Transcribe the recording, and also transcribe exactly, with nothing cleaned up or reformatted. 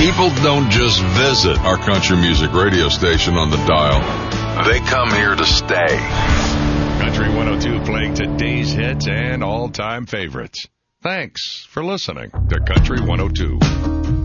People don't just visit our country music radio station on the dial. They come here to stay. Country one oh two playing today's hits and all-time favorites. Thanks for listening to Country one oh two.